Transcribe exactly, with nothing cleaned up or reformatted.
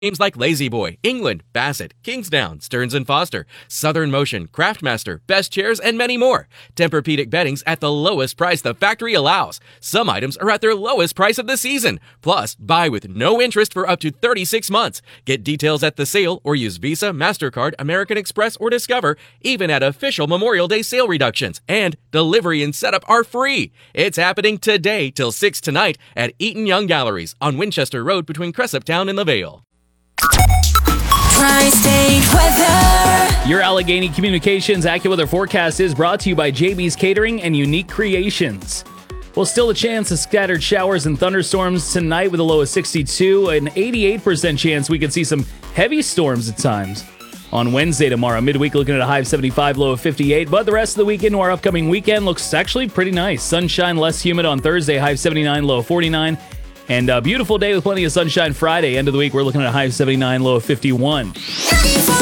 Names like Lazy Boy, England, Bassett, Kingsdown, Stearns and Foster, Southern Motion, Craftmaster, Best Chairs, and many more. Tempur-Pedic beddings at the lowest price the factory allows. Some items are at their lowest price of the season. Plus, buy with no interest for up to thirty-six months. Get details at the sale or use Visa, MasterCard, American Express, or Discover, even at official Memorial Day sale reductions. And delivery and setup are free. It's happening today till six tonight at Eaton Young Galleries on Winchester Road between Cressuptown and LaVale. Tri-State weather. Your Allegheny Communications AccuWeather forecast is brought to you by J B's Catering and Unique Creations. Well, still a chance of scattered showers and thunderstorms tonight with a low of sixty-two. An eighty-eight percent chance we could see some heavy storms at times. On Wednesday tomorrow, midweek looking at a high of seventy-five, low of fifty-eight. But the rest of the weekend, our upcoming weekend, looks actually pretty nice. Sunshine, less humid on Thursday, high of seventy-nine, low of forty-nine. And a beautiful day with plenty of sunshine Friday. End of the week, we're looking at a high of seventy-nine, low of fifty-one.